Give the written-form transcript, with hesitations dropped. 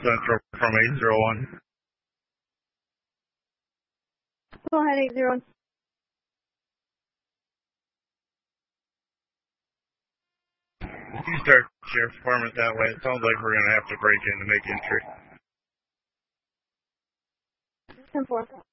Central from 801. Go ahead, 801. If you start Sheriff's Department that way, it sounds like we're going to have to break in to make entry. 10-4.